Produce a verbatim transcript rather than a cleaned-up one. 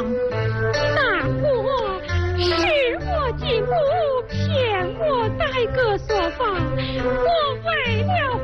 大国是我继母骗我宰割所放，我为了